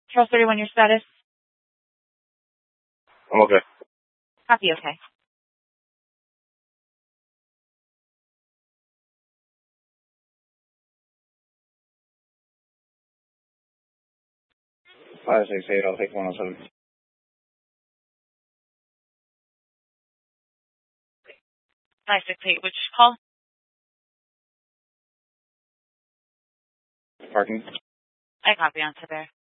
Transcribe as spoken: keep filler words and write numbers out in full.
Charles thirty-one, your status? I'm okay. Copy, okay. five six eight, I'll take one oh seven. five six eight, which call? Parking. I copy on to there.